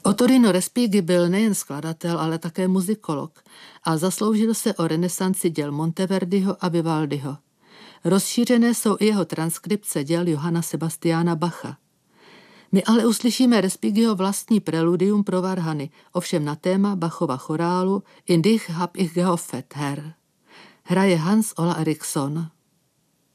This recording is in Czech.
Ottorino Respighi byl nejen skladatel, ale také muzikolog a zasloužil se o renesanci děl Monteverdiho a Vivaldiho. Rozšířené jsou i jeho transkripce děl Johanna Sebastiana Bacha. My ale uslyšíme Respighiho vlastní preludium pro varhany, ovšem na téma Bachova chorálu In dich hab ich gehoffet, Herr. Hraje Hans Ola Eriksson.